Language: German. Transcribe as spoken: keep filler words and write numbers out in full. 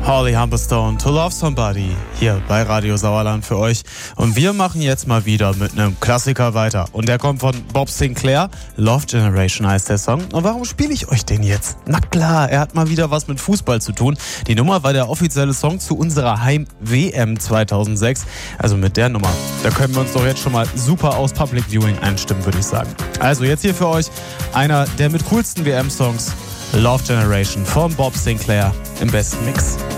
Holly Humberstone, To Love Somebody, hier bei Radio Sauerland für euch. Und wir machen jetzt mal wieder mit einem Klassiker weiter. Und der kommt von Bob Sinclair, Love Generation heißt der Song. Und warum spiele ich euch den jetzt? Na klar, er hat mal wieder was mit Fußball zu tun. Die Nummer war der offizielle Song zu unserer Heim-W M zweitausendsechs. Also mit der Nummer, da können wir uns doch jetzt schon mal super aus Public Viewing einstimmen, würde ich sagen. Also jetzt hier für euch einer der mit coolsten W M-Songs, Love Generation von Bob Sinclair im besten Mix.